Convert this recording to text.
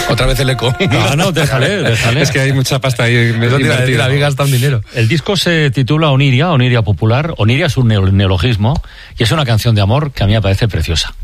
Otra vez el eco. No, déjale. Es que hay mucha pasta ahí. Había gastado un dinero. El disco se titula Oniria Popular. Oniria es un neologismo y es una canción de amor que a mí me parece preciosa.